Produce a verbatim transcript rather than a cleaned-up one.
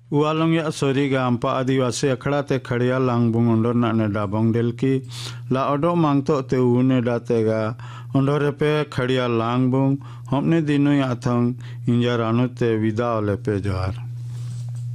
Ualong ya sori gampa adiwasi akhड़ा te खड़िया लांगबुंग उंडोर ना ने डाबोंग del की ला ओडो मांगतो ते उने डातेगा उंडोरे पे खड़िया लांगबुंग हमने दिनों याथंग इंजा रानो ते विदा ओले पे जोहार।